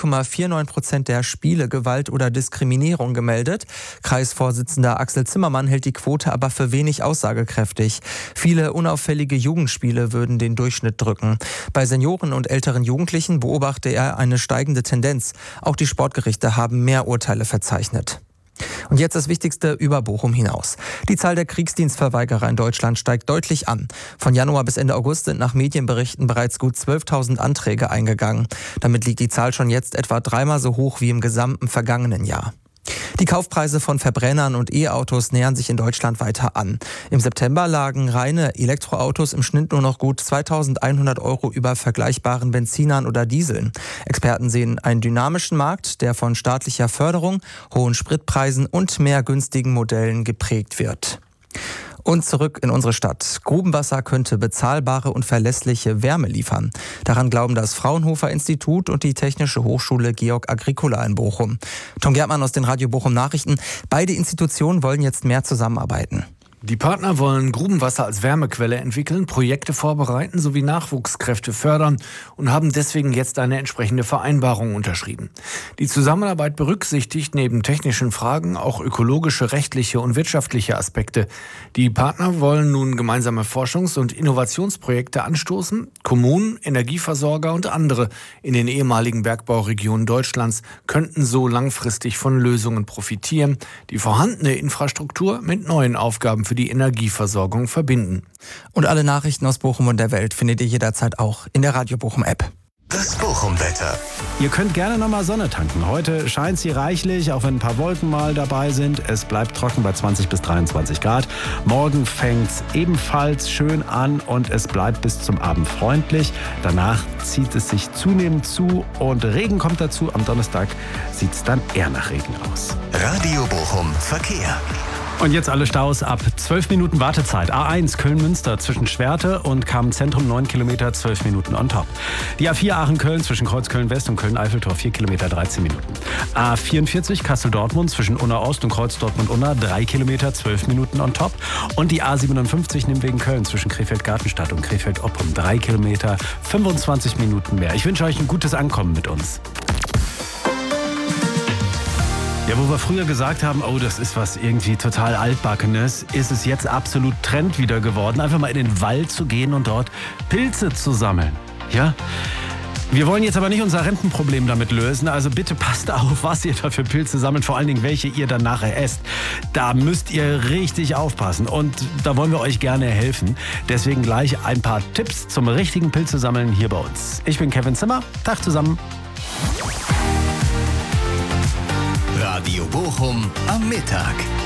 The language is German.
0,49% der Spiele Gewalt oder Diskriminierung gemeldet. Kreisvorsitzender Axel Zimmermann hält die Quote aber für wenig aussagekräftig. Viele unauffällige Jugendspiele würden den Durchschnitt drücken. Bei Senioren und älteren Jugendlichen beobachte er eine steigende Tendenz. Auch die Sportgerichte haben mehr Urteile verzeichnet. Und jetzt das Wichtigste über Bochum hinaus. Die Zahl der Kriegsdienstverweigerer in Deutschland steigt deutlich an. Von Januar bis Ende August sind nach Medienberichten bereits gut 12.000 Anträge eingegangen. Damit liegt die Zahl schon jetzt etwa dreimal so hoch wie im gesamten vergangenen Jahr. Die Kaufpreise von Verbrennern und E-Autos nähern sich in Deutschland weiter an. Im September lagen reine Elektroautos im Schnitt nur noch gut 2.100 € über vergleichbaren Benzinern oder Dieseln. Experten sehen einen dynamischen Markt, der von staatlicher Förderung, hohen Spritpreisen und mehr günstigen Modellen geprägt wird. Und zurück in unsere Stadt. Grubenwasser könnte bezahlbare und verlässliche Wärme liefern. Daran glauben das Fraunhofer Institut und die Technische Hochschule Georg Agricola in Bochum. Tom Gärtmann aus den Radio Bochum Nachrichten. Beide Institutionen wollen jetzt mehr zusammenarbeiten. Die Partner wollen Grubenwasser als Wärmequelle entwickeln, Projekte vorbereiten sowie Nachwuchskräfte fördern und haben deswegen jetzt eine entsprechende Vereinbarung unterschrieben. Die Zusammenarbeit berücksichtigt neben technischen Fragen auch ökologische, rechtliche und wirtschaftliche Aspekte. Die Partner wollen nun gemeinsame Forschungs- und Innovationsprojekte anstoßen. Kommunen, Energieversorger und andere in den ehemaligen Bergbauregionen Deutschlands könnten so langfristig von Lösungen profitieren, die vorhandene Infrastruktur mit neuen Aufgaben für die Energieversorgung verbinden. Und alle Nachrichten aus Bochum und der Welt findet ihr jederzeit auch in der Radio Bochum App. Das Bochum-Wetter. Ihr könnt gerne nochmal Sonne tanken. Heute scheint sie reichlich, auch wenn ein paar Wolken mal dabei sind. Es bleibt trocken bei 20 bis 23 Grad. Morgen fängt es ebenfalls schön an und es bleibt bis zum Abend freundlich. Danach zieht es sich zunehmend zu und Regen kommt dazu. Am Donnerstag sieht es dann eher nach Regen aus. Radio Bochum Verkehr. Und jetzt alle Staus ab 12 Minuten Wartezeit. A1 Köln-Münster zwischen Schwerte und Kamen-Zentrum 9 Kilometer, 12 Minuten on top. Die A4 Aachen-Köln zwischen Kreuz-Köln-West und Köln-Eiffeltor 4 Kilometer, 13 Minuten. A44 Kassel-Dortmund zwischen Unna-Ost und Kreuz-Dortmund-Unna 3 Kilometer, 12 Minuten on top. Und die A57 Nimwegen-Köln zwischen Krefeld-Gartenstadt und Krefeld-Oppum 3 Kilometer, 25 Minuten mehr. Ich wünsche euch ein gutes Ankommen mit uns. Ja, wo wir früher gesagt haben, oh, das ist was irgendwie total Altbackenes, ist es jetzt absolut Trend wieder geworden, einfach mal in den Wald zu gehen und dort Pilze zu sammeln. Ja? Wir wollen jetzt aber nicht unser Rentenproblem damit lösen, also bitte passt auf, was ihr da für Pilze sammelt, vor allen Dingen welche ihr dann nachher esst. Da müsst ihr richtig aufpassen und da wollen wir euch gerne helfen. Deswegen gleich ein paar Tipps zum richtigen Pilzesammeln hier bei uns. Ich bin Kevin Zimmer, Tag zusammen. Radio Bochum am Mittag.